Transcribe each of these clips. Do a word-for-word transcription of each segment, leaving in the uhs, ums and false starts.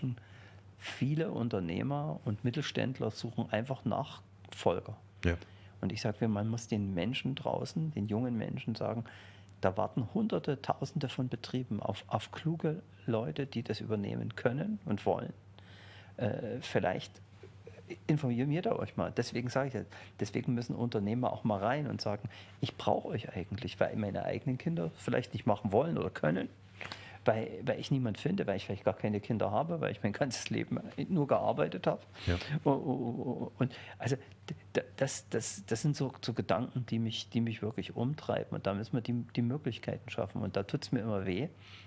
Menschen, viele Unternehmer und Mittelständler suchen einfach Nachfolger. Ja. Und ich sage, man muss den Menschen draußen, den jungen Menschen sagen, da warten Hunderte, Tausende von Betrieben auf, auf kluge Leute, die das übernehmen können und wollen. Äh, vielleicht informiert ihr euch mal. Deswegen sage ich das. Deswegen müssen Unternehmer auch mal rein und sagen, ich brauche euch eigentlich, weil meine eigenen Kinder vielleicht nicht machen wollen oder können, weil, weil ich niemand finde, weil ich vielleicht gar keine Kinder habe, weil ich mein ganzes Leben nur gearbeitet habe. Ja. Und also das, das, das sind so, so Gedanken, die mich, die mich wirklich umtreiben. Und da müssen wir die, die Möglichkeiten schaffen. Und da tut es mir immer weh,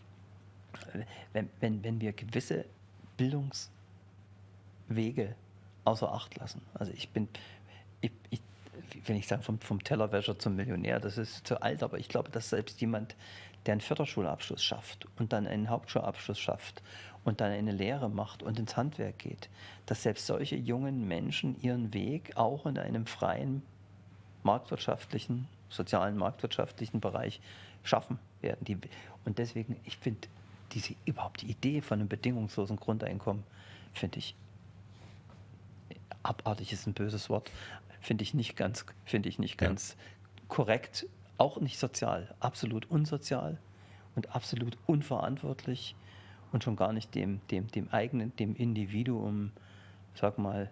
wenn, wenn, wenn wir gewisse Bildungswege außer Acht lassen. Also ich bin, ich, ich, wenn ich sage, vom, vom Tellerwäscher zum Millionär, das ist zu alt, aber ich glaube, dass selbst jemand, der einen Förderschulabschluss schafft und dann einen Hauptschulabschluss schafft und dann eine Lehre macht und ins Handwerk geht, dass selbst solche jungen Menschen ihren Weg auch in einem freien marktwirtschaftlichen, sozialen marktwirtschaftlichen Bereich schaffen werden. Die, und deswegen, ich finde, diese überhaupt die Idee von einem bedingungslosen Grundeinkommen, finde ich, abartig ist ein böses Wort, finde ich nicht ganz, finde ich nicht ganz ja. korrekt, auch nicht sozial, absolut unsozial und absolut unverantwortlich und schon gar nicht dem, dem, dem eigenen, dem Individuum, sag mal,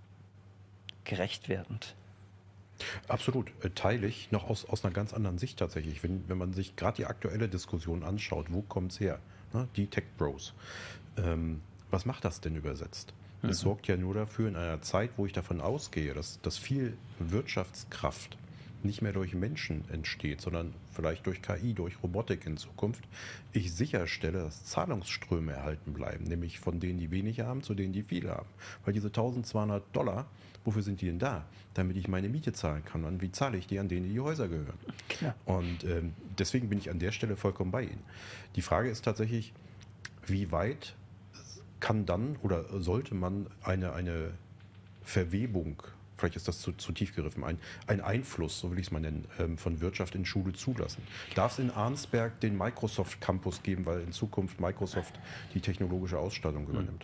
gerecht werdend. Absolut, äh, teile ich, noch aus, aus einer ganz anderen Sicht tatsächlich. Wenn, wenn man sich gerade die aktuelle Diskussion anschaut, wo kommt es her? Ne? Die Tech Bros. Ähm, was macht das denn übersetzt? Mhm. Es sorgt ja nur dafür, in einer Zeit, wo ich davon ausgehe, dass, dass viel Wirtschaftskraft nicht mehr durch Menschen entsteht, sondern vielleicht durch K I, durch Robotik in Zukunft, ich sicherstelle, dass Zahlungsströme erhalten bleiben, nämlich von denen, die wenig haben, zu denen, die viel haben. Weil diese eintausendzweihundert Dollar, wofür sind die denn da? Damit ich meine Miete zahlen kann. Und wie zahle ich die an denen, die die Häuser gehören? Ja. Und ähm, deswegen bin ich an der Stelle vollkommen bei Ihnen. Die Frage ist tatsächlich, wie weit kann dann oder sollte man eine, eine Verwebung, vielleicht ist das zu, zu tief gegriffen, ein, ein Einfluss, so will ich es mal nennen, ähm, von Wirtschaft in Schule zulassen? Darf es in Arnsberg den Microsoft Campus geben, weil in Zukunft Microsoft die technologische Ausstattung übernimmt?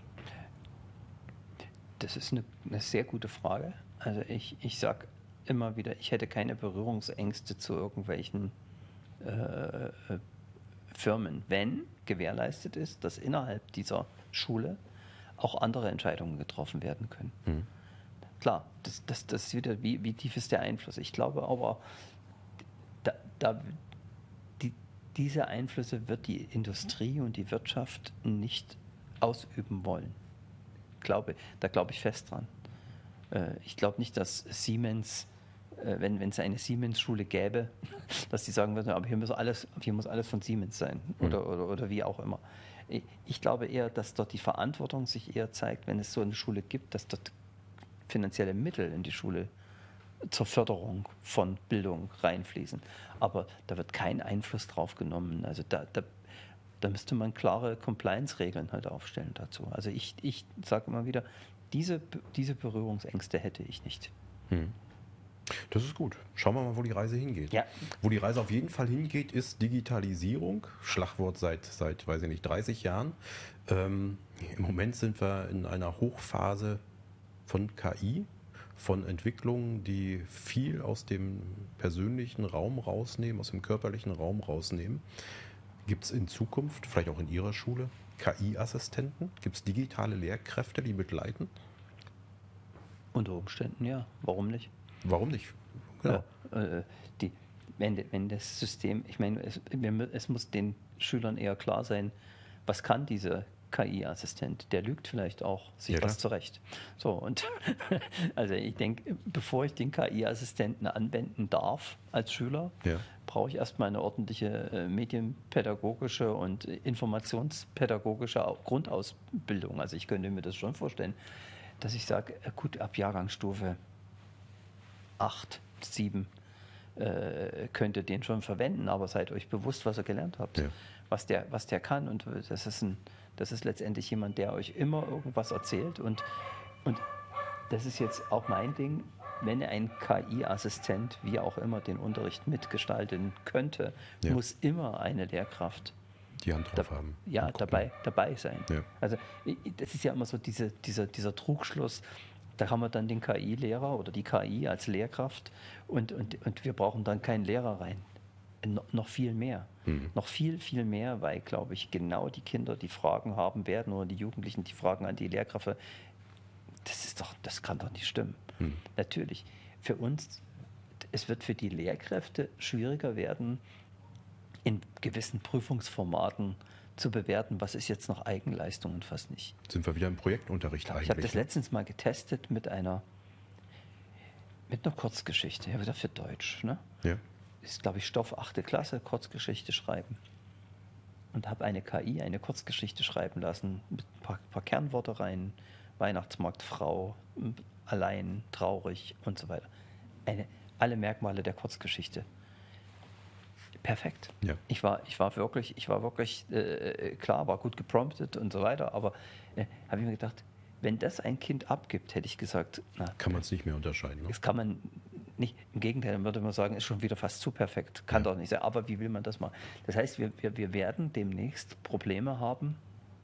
Das ist eine, eine sehr gute Frage. Also ich, ich sage immer wieder, ich hätte keine Berührungsängste zu irgendwelchen äh, Firmen, wenn gewährleistet ist, dass innerhalb dieser Schule auch andere Entscheidungen getroffen werden können. Hm. Klar, das, das, das ist wieder, wie, wie tief ist der Einfluss? Ich glaube aber, da, da, die, diese Einflüsse wird die Industrie und die Wirtschaft nicht ausüben wollen. Glaube, da glaube ich fest dran. Äh, ich glaube nicht, dass Siemens, äh, wenn es eine Siemens-Schule gäbe, dass die sagen würden, aber hier muss alles, hier muss alles von Siemens sein oder, mhm. oder, oder wie auch immer. Ich glaube eher, dass dort die Verantwortung sich eher zeigt, wenn es so eine Schule gibt, dass dort finanzielle Mittel in die Schule zur Förderung von Bildung reinfließen. Aber da wird kein Einfluss drauf genommen. Also da, da, da müsste man klare Compliance-Regeln halt aufstellen dazu. Also ich, ich sage immer wieder, diese, diese Berührungsängste hätte ich nicht. Hm. Das ist gut. Schauen wir mal, wo die Reise hingeht. Ja. Wo die Reise auf jeden Fall hingeht, ist Digitalisierung. Schlagwort seit, seit weiß ich nicht, dreißig Jahren. Ähm, im Moment sind wir in einer Hochphase von K I, von Entwicklungen, die viel aus dem persönlichen Raum rausnehmen, aus dem körperlichen Raum rausnehmen. Gibt es in Zukunft, vielleicht auch in Ihrer Schule, K I-Assistenten? Gibt es digitale Lehrkräfte, die begleiten? Unter Umständen ja. Warum nicht? Warum nicht? Genau. Äh, äh, die, wenn, wenn das System, ich meine, es, es muss den Schülern eher klar sein, was kann diese K I-Assistent? Der lügt vielleicht auch sich ja, was zurecht. So, und also ich denke, bevor ich den K I-Assistenten anwenden darf als Schüler, ja. brauche ich erstmal eine ordentliche äh, medienpädagogische und informationspädagogische Grundausbildung. Also ich könnte mir das schon vorstellen, dass ich sage, äh, gut, ab Jahrgangsstufe acht, sieben äh, könnt ihr den schon verwenden, aber seid euch bewusst, was ihr gelernt habt, ja. was der, was der kann. Und das ist, ein, das ist letztendlich jemand, der euch immer irgendwas erzählt. Und, und das ist jetzt auch mein Ding, wenn ein K I-Assistent, wie auch immer, den Unterricht mitgestalten könnte, ja. muss immer eine Lehrkraft die Hand drauf da, haben. ja, dabei, dabei sein. Ja. Also i- i- das ist ja immer so diese, dieser, dieser Trugschluss, da haben wir dann den K I-Lehrer oder die K I als Lehrkraft und, und, und wir brauchen dann keinen Lehrer rein. No, noch viel mehr. Mhm. Noch viel, viel mehr, weil, glaube ich, genau die Kinder, die Fragen haben werden oder die Jugendlichen, die Fragen an die Lehrkräfte, das ist doch, das kann doch nicht stimmen. Mhm. Natürlich, für uns, es wird für die Lehrkräfte schwieriger werden, in gewissen Prüfungsformaten zu bewerten, was ist jetzt noch Eigenleistung und was nicht. Sind wir wieder im Projektunterricht Ich eigentlich? habe das ne? letztens mal getestet mit einer, mit einer Kurzgeschichte, ja wieder für Deutsch. Ne? Ja. Ist, glaube ich, Stoff achte Klasse, Kurzgeschichte schreiben. Und habe eine K I eine Kurzgeschichte schreiben lassen, mit ein paar, paar Kernworte rein, Weihnachtsmarkt, Frau, allein, traurig und so weiter. Eine, alle Merkmale der Kurzgeschichte. Perfekt. Ja. Ich war, ich war wirklich, ich war wirklich äh, klar, war gut gepromptet und so weiter, aber äh, habe ich mir gedacht, wenn das ein Kind abgibt, hätte ich gesagt, na, Kann man es nicht mehr unterscheiden. Ne? das kann man nicht, im Gegenteil, dann würde man sagen, ist schon wieder fast zu perfekt, kann Ja. doch nicht sein, aber wie will man das machen? Das heißt, wir, wir, wir werden demnächst Probleme haben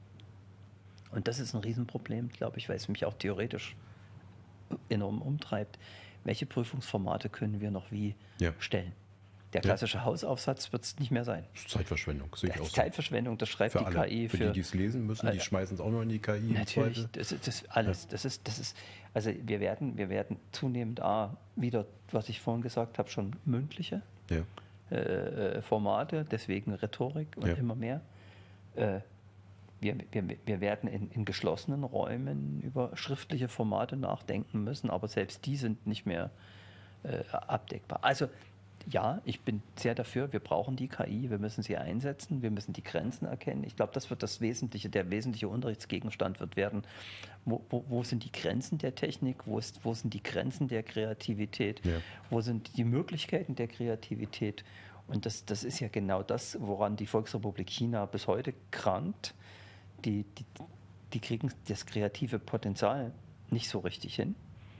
und das ist ein Riesenproblem, glaube ich, weil es mich auch theoretisch enorm umtreibt. Welche Prüfungsformate können wir noch wie Ja. stellen? Der klassische Hausaufsatz wird es nicht mehr sein. Das ist Zeitverschwendung, sehe ich Das auch ist so. Zeitverschwendung, das schreibt Für die alle. K I. Für, die, die es lesen müssen, die äh, schmeißen es auch noch in die K I. im Natürlich, Zweifel. das ist das alles. Das ist, das ist, also wir werden, wir werden zunehmend A, wieder, was ich vorhin gesagt habe, schon mündliche Ja. äh, Formate, deswegen Rhetorik und Ja. immer mehr. Äh, wir, wir, wir werden in, in geschlossenen Räumen über schriftliche Formate nachdenken müssen, aber selbst die sind nicht mehr äh, abdeckbar. Also ja, ich bin sehr dafür, wir brauchen die K I, wir müssen sie einsetzen, wir müssen die Grenzen erkennen. Ich glaube, das wird das Wesentliche, der wesentliche Unterrichtsgegenstand wird werden, wo, wo, wo sind die Grenzen der Technik, wo, ist, wo sind die Grenzen der Kreativität, Ja. wo sind die Möglichkeiten der Kreativität. Und das, das ist ja genau das, woran die Volksrepublik China bis heute krankt. Die, die, die kriegen das kreative Potenzial nicht so richtig hin.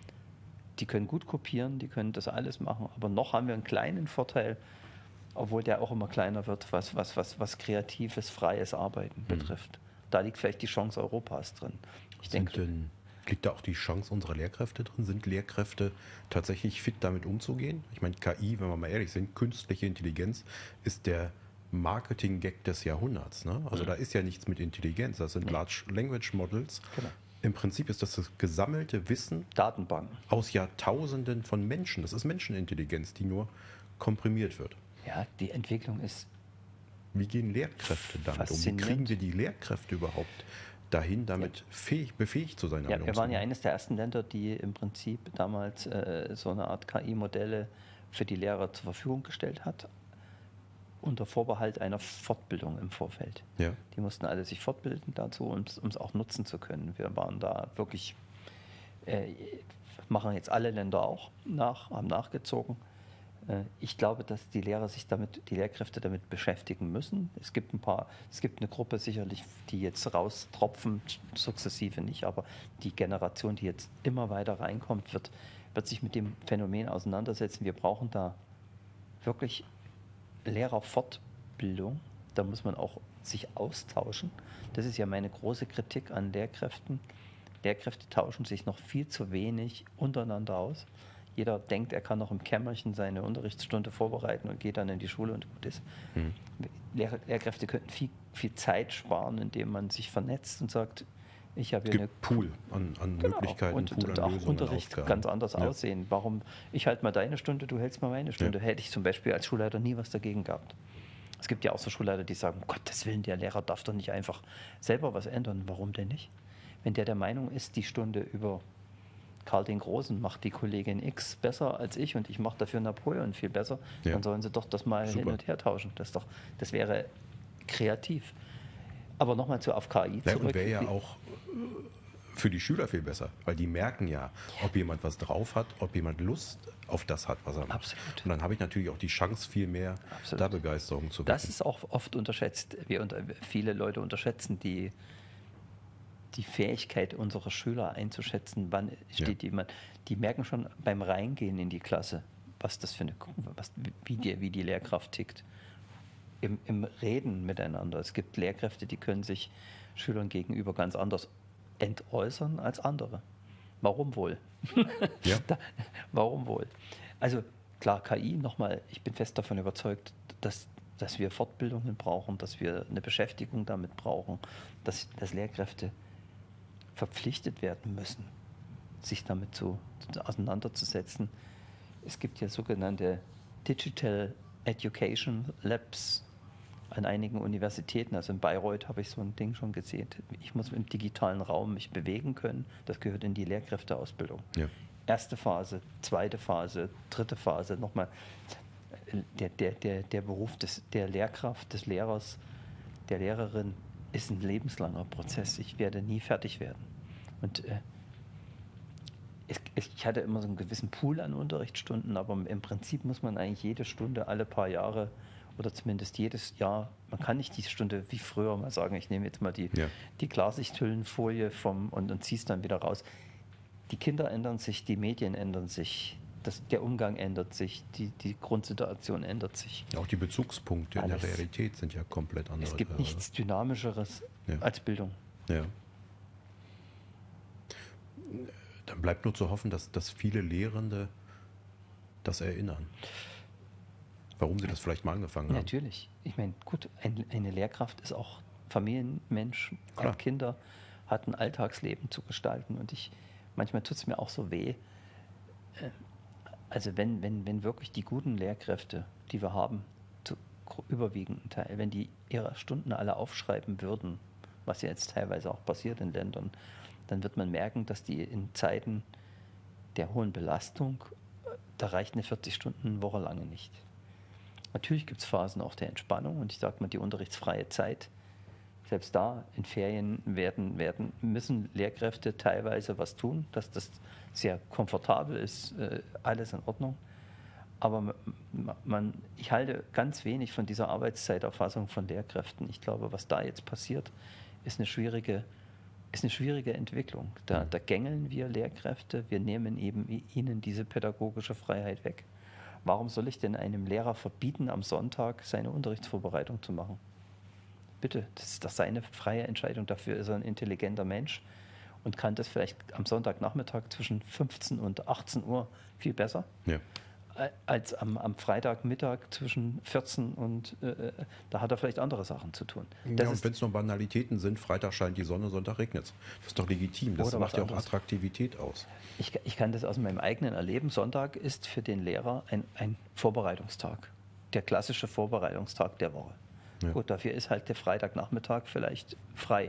Die können gut kopieren, die können das alles machen, aber noch haben wir einen kleinen Vorteil, obwohl der auch immer kleiner wird, was, was, was, was kreatives, freies Arbeiten betrifft. Da liegt vielleicht die Chance Europas drin. Ich Sind denke, denn, liegt da auch die Chance unserer Lehrkräfte drin? Sind Lehrkräfte tatsächlich fit, damit umzugehen? Ich meine, K I, wenn wir mal ehrlich sind, künstliche Intelligenz ist der Marketing-Gag des Jahrhunderts. Ne? Also Mhm. da ist ja nichts mit Intelligenz. Das sind Nee. Large Language Models. Genau. Im Prinzip ist das das gesammelte Wissen Datenbanken. aus Jahrtausenden von Menschen. Das ist Menschenintelligenz, die nur komprimiert wird. Ja, die Entwicklung ist Wie gehen Lehrkräfte damit um? Wie Faszinierend. kriegen wir die Lehrkräfte überhaupt dahin, damit fähig, befähigt zu sein? Ja, damit wir waren ja umzugehen? eines der ersten Länder, die im Prinzip damals äh, so eine Art K I-Modelle für die Lehrer zur Verfügung gestellt hat, unter Vorbehalt einer Fortbildung im Vorfeld. Ja. Die mussten alle sich fortbilden dazu, um es auch nutzen zu können. Wir waren da wirklich, äh, machen jetzt alle Länder auch nach, haben nachgezogen. Äh, ich glaube, dass die Lehrer sich damit, die Lehrkräfte damit beschäftigen müssen. Es gibt ein paar, es gibt eine Gruppe sicherlich, die jetzt raustropfen, sukzessive nicht, aber die Generation, die jetzt immer weiter reinkommt, wird, wird sich mit dem Phänomen auseinandersetzen. Wir brauchen da wirklich Lehrerfortbildung. Da muss man auch sich austauschen. Das ist ja meine große Kritik an Lehrkräften. Lehrkräfte tauschen sich noch viel zu wenig untereinander aus. Jeder denkt, er kann noch im Kämmerchen seine Unterrichtsstunde vorbereiten und geht dann in die Schule und gut ist. Hm. Lehr Lehrkräfte könnten viel, viel Zeit sparen, indem man sich vernetzt und sagt, ich habe Es hier eine gibt Pool an, an Genau. Möglichkeiten, und, Pool und an auch Lösungen, Unterricht Aufgaben. ganz anders Ja. aussehen. Warum? Ich halte mal deine Stunde, du hältst mal meine Stunde. Ja. Hätte ich zum Beispiel als Schulleiter nie was dagegen gehabt. Es gibt ja auch so Schulleiter, die sagen, um Gottes Willen, der Lehrer darf doch nicht einfach selber was ändern. Warum denn nicht? Wenn der der Meinung ist, die Stunde über Karl den Großen macht die Kollegin X besser als ich und ich mache dafür Napoleon viel besser, Ja. dann sollen sie doch das mal Super. hin und her tauschen. Das, ist doch, das wäre kreativ. Aber nochmal zu auf K I Ja, zurück. und wäre ja auch äh, für die Schüler viel besser, weil die merken ja, ob jemand was drauf hat, ob jemand Lust auf das hat, was er macht. Absolut. Und dann habe ich natürlich auch die Chance, viel mehr Absolut. da Begeisterung zu Das wecken. ist auch oft unterschätzt. Wir unter, viele Leute unterschätzen die, die Fähigkeit unserer Schüler einzuschätzen, wann steht Ja. jemand. Die merken schon beim Reingehen in die Klasse, was das für eine, was, wie, die, wie die Lehrkraft tickt. im, im Reden miteinander. Es gibt Lehrkräfte, die können sich Schülern gegenüber ganz anders entäußern als andere. Warum wohl? Ja. da, warum wohl? Also klar, K I, nochmal, ich bin fest davon überzeugt, dass, dass wir Fortbildungen brauchen, dass wir eine Beschäftigung damit brauchen, dass, dass Lehrkräfte verpflichtet werden müssen, sich damit zu, zu auseinanderzusetzen. Es gibt ja sogenannte Digital Education Labs an einigen Universitäten. Also in Bayreuth habe ich so ein Ding schon gesehen. Ich muss im digitalen Raum mich bewegen können. Das gehört in die Lehrkräfteausbildung. Ja. Erste Phase, zweite Phase, dritte Phase. Nochmal, der, der, der, der Beruf des, der Lehrkraft, des Lehrers, der Lehrerin ist ein lebenslanger Prozess. Ich werde nie fertig werden. Und äh, es, ich hatte immer so einen gewissen Pool an Unterrichtsstunden, aber im Prinzip muss man eigentlich jede Stunde alle paar Jahre oder zumindest jedes Jahr, man kann nicht die Stunde wie früher mal sagen, ich nehme jetzt mal die, ja. die Klarsichthüllenfolie vom und, und ziehe es dann wieder raus. Die Kinder ändern sich, die Medien ändern sich, das, der Umgang ändert sich, die, die Grundsituation ändert sich. Auch die Bezugspunkte Alles. in der Realität sind ja komplett andere. Es gibt nichts Dynamischeres ja. als Bildung. Ja. Dann bleibt nur zu hoffen, dass, dass viele Lehrende das erinnern. Warum sie das vielleicht mal angefangen haben. Natürlich. Ich meine, gut, ein, eine Lehrkraft ist auch Familienmensch, Klar. hat Kinder, hat ein Alltagsleben zu gestalten. Und ich, manchmal tut es mir auch so weh. Also wenn, wenn, wenn wirklich die guten Lehrkräfte, die wir haben, zu überwiegenden Teil, wenn die ihre Stunden alle aufschreiben würden, was ja jetzt teilweise auch passiert in Ländern, dann wird man merken, dass die in Zeiten der hohen Belastung, da reicht eine vierzig-Stunden-Woche lange nicht. Natürlich gibt es Phasen auch der Entspannung und ich sage mal, die unterrichtsfreie Zeit, selbst da in Ferien werden, werden, müssen Lehrkräfte teilweise was tun, dass das sehr komfortabel ist, äh, alles in Ordnung. Aber man, ich halte ganz wenig von dieser Arbeitszeiterfassung von Lehrkräften. Ich glaube, was da jetzt passiert, ist eine schwierige, ist eine schwierige Entwicklung. Da, da gängeln wir Lehrkräfte, wir nehmen eben ihnen diese pädagogische Freiheit weg. Warum soll ich denn einem Lehrer verbieten, am Sonntag seine Unterrichtsvorbereitung zu machen? Bitte, das ist doch seine freie Entscheidung. Dafür ist er ein intelligenter Mensch und kann das vielleicht am Sonntagnachmittag zwischen fünfzehn und achtzehn Uhr viel besser Ja. als am, am Freitagmittag zwischen vierzehn und äh, da hat er vielleicht andere Sachen zu tun. Das Ja, und ist, wenn es nur Banalitäten sind, Freitag scheint die Sonne, Sonntag regnet es. Das ist doch legitim. Das Oder macht was ja auch anderes. Attraktivität aus. ich, ich kann das aus meinem eigenen Erleben. Sonntag ist für den Lehrer ein, ein Vorbereitungstag. Der klassische Vorbereitungstag der Woche. Ja. Gut, dafür ist halt der Freitagnachmittag vielleicht frei.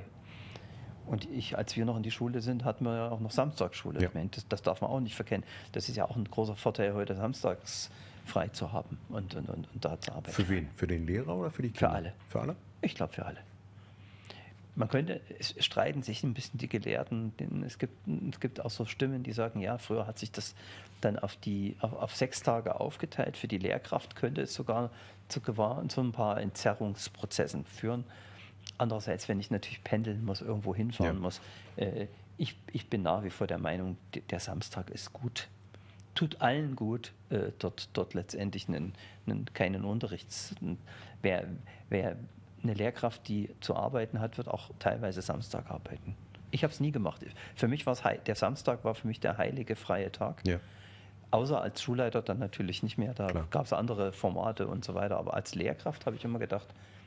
Und ich, als wir noch in die Schule sind, hatten wir ja auch noch Samstagsschule. Ja. Ich meine, das, das darf man auch nicht verkennen. Das ist ja auch ein großer Vorteil, heute samstags frei zu haben und, und, und, und da zu arbeiten. Für wen? Für den Lehrer oder für die Für Kinder? alle. Für alle? Ich glaube für alle. Man könnte, es streiten sich ein bisschen die Gelehrten, denn es gibt, es gibt auch so Stimmen, die sagen, ja, früher hat sich das dann auf, die, auf, auf sechs Tage aufgeteilt. Für die Lehrkraft könnte es sogar zu, gewahr, zu ein paar Entzerrungsprozessen führen. Andererseits, wenn ich natürlich pendeln muss, irgendwo hinfahren Ja. muss, äh, ich, ich bin nach wie vor der Meinung, d- der Samstag ist gut. Tut allen gut, äh, dort, dort letztendlich einen, einen, keinen Unterrichts... Wer, wer eine Lehrkraft, die zu arbeiten hat, wird auch teilweise Samstag arbeiten. Ich habe es nie gemacht. Für mich war es hei- der Samstag war für mich der heilige freie Tag. Ja. Außer als Schulleiter dann natürlich nicht mehr. Da Klar. gab es andere Formate und so weiter. Aber als Lehrkraft habe ich immer gedacht,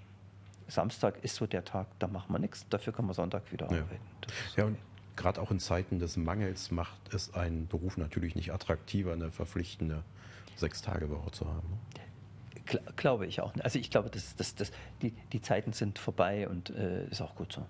Samstag ist so der Tag, da machen wir nichts. Dafür können wir Sonntag wieder Ja. arbeiten. Das ist- Ja, und gerade auch in Zeiten des Mangels macht es einen Beruf natürlich nicht attraktiver, eine verpflichtende Sechs-Tage-Woche zu haben. ne? Gl- glaube ich auch. nicht. Also ich glaube, das, das, das, die, die Zeiten sind vorbei und äh, ist auch gut so.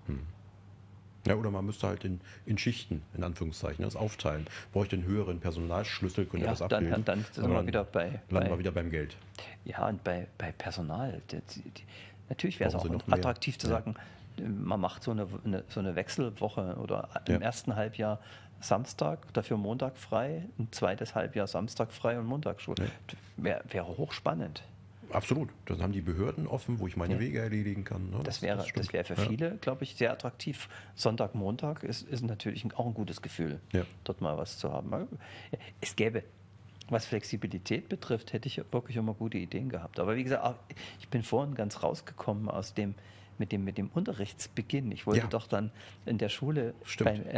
Ja, oder man müsste halt in, in Schichten, in Anführungszeichen, das aufteilen. Bräuchte einen höheren Personalschlüssel, könnte Ja, das dann, abbilden. dann sind Aber wir dann wieder bei, landen bei wir wieder beim Geld. Ja, und bei, bei Personal. Die, die, die, natürlich wäre es Brauchen auch sie noch mehr. attraktiv zu Ja. sagen, man macht so eine, eine, so eine Wechselwoche oder Ja. im ersten Halbjahr Samstag, dafür Montag frei, ein zweites Halbjahr Samstag frei und Montag Schule. Ja. Wär, wäre hochspannend. Absolut. Dann haben die Behörden offen, wo ich meine Ja. Wege erledigen kann. Ne? Das wäre, das stimmt. wäre für Ja. viele, glaube ich, sehr attraktiv. Sonntag, Montag ist, ist natürlich auch ein gutes Gefühl, Ja. dort mal was zu haben. Es gäbe, was Flexibilität betrifft, hätte ich wirklich immer gute Ideen gehabt. Aber wie gesagt, auch, ich bin vorhin ganz rausgekommen aus dem, mit dem, mit dem Unterrichtsbeginn. Ich wollte Ja. doch dann in der Schule Stimmt. bei,